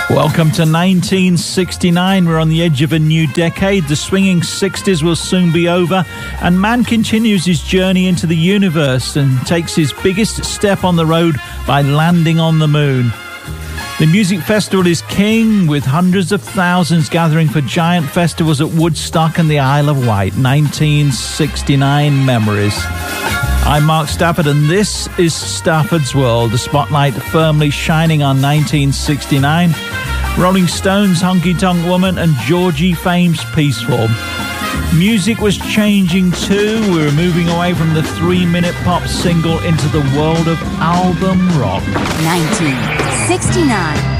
Welcome to 1969. We're on the edge of a new decade. The swinging 60s will soon be over, and man continues his journey into the universe and takes his biggest step on the road by landing on the moon. The music festival is king, with hundreds of thousands gathering for giant festivals at Woodstock and the Isle of Wight. 1969 memories. I'm Mark Stafford, and this is Stafford's World, the spotlight firmly shining on 1969. Rolling Stones' Honky Tonk Woman and Georgie Fame's Peaceful. Music was changing too. We were moving away from the 3-minute pop single into the world of album rock. 1969.